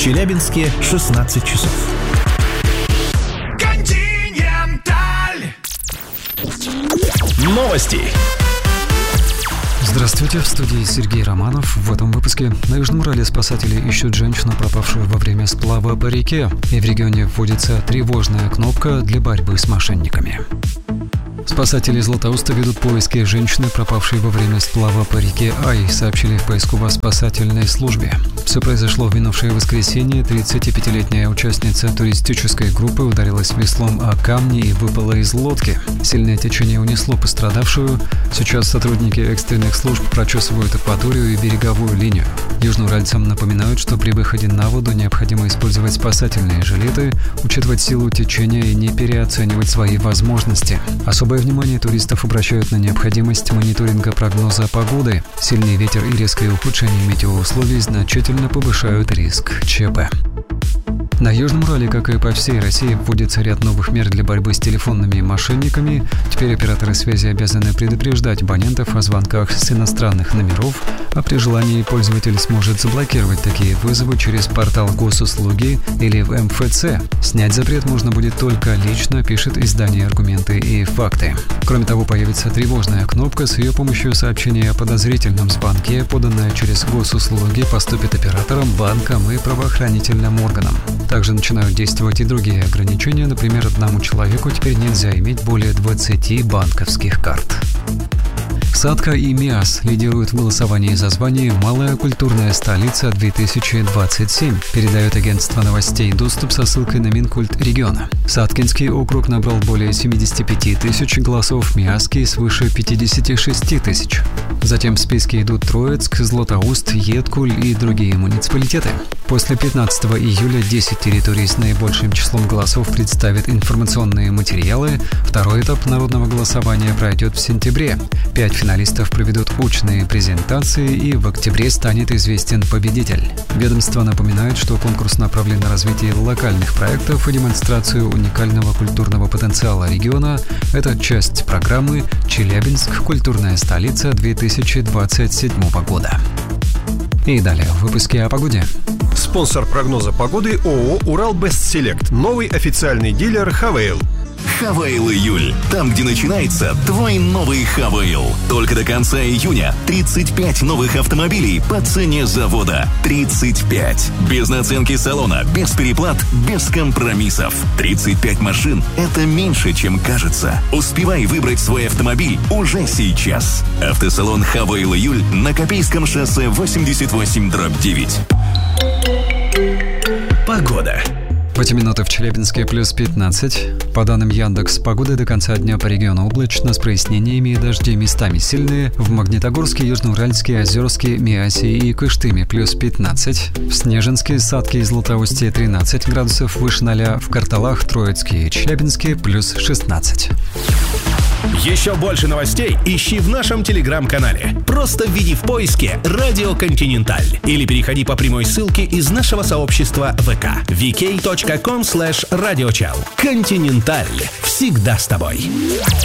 Челябинске 16 часов. Континенталь. Новости. Здравствуйте, в студии Сергей Романов. В этом выпуске на Южном Урале спасатели ищут женщину, пропавшую во время сплава по реке. И в регионе вводится тревожная кнопка для борьбы с мошенниками. Спасатели Златоуста ведут поиски женщины, пропавшей во время сплава по реке Ай, сообщили в поисково-спасательной службе. Все произошло в минувшее воскресенье. 35-летняя участница туристической группы ударилась веслом о камни и выпала из лодки. Сильное течение унесло пострадавшую. Сейчас сотрудники экстренных служб прочесывают акваторию и береговую линию. Южноуральцам напоминают, что при выходе на воду необходимо использовать спасательные жилеты, учитывать силу течения и не переоценивать свои возможности. Особое внимание туристов обращают на необходимость мониторинга прогноза погоды. Сильный ветер и резкое ухудшение метеоусловий значительно повышают риск ЧП. На Южном Урале, как и по всей России, вводится ряд новых мер для борьбы с телефонными мошенниками. Теперь операторы связи обязаны предупреждать абонентов о звонках с иностранных номеров, а при желании пользователь сможет заблокировать такие вызовы через портал Госуслуги или в МФЦ. Снять запрет можно будет только лично, пишет издание «Аргументы и факты». Кроме того, появится тревожная кнопка. С ее помощью сообщение о подозрительном звонке, поданное через Госуслуги, поступит операторам, банкам и правоохранительным органам. Также начинают действовать и другие ограничения. Например, одному человеку теперь нельзя иметь более 20 банковских карт. Сатка и МИАС лидируют в голосовании за звание «Малая культурная столица-2027», передает агентство новостей «Доступ» со ссылкой на Минкульт региона. Саткинский округ набрал более 75 тысяч голосов, МИАСский – свыше 56 тысяч. Затем в списке идут Троицк, Златоуст, Едкуль и другие муниципалитеты. После 15 июля 10 территорий с наибольшим числом голосов представят информационные материалы. Второй этап народного голосования пройдет в сентябре. 5 финалистов проведут очные презентации, и в октябре станет известен победитель. Ведомство напоминает, что конкурс направлен на развитие локальных проектов и демонстрацию уникального культурного потенциала региона. Это часть программы «Челябинск. Культурная столица 2027 года». И далее в выпуске о погоде. Спонсор прогноза погоды ООО «Уралбестселект». Новый официальный дилер «Хавейл». Хавейл июль. Там, где начинается твой новый Хавейл. Только до конца июня 35 новых автомобилей по цене завода. 35. Без наценки салона, без переплат, без компромиссов. 35 машин – это меньше, чем кажется. Успевай выбрать свой автомобиль уже сейчас. Автосалон Хавейл июль на Копейском шоссе 88/9. Погода. В эти минуты в Челябинске плюс 15. По данным Яндекс.Погоды, до конца дня по региону облачно, с прояснениями и дожди местами сильные. В Магнитогорске, Южноуральске, Озерске, Миасе и Кыштыме плюс 15. В Снежинске, Сатке и Златоусте 13 градусов выше 0. В Карталах, Троицке и Челябинске плюс 16. Еще больше новостей ищи в нашем телеграм-канале. Просто введи в поиске «Радио Континенталь» или переходи по прямой ссылке из нашего сообщества ВК vk.com/radiochal. Континенталь. Всегда с тобой.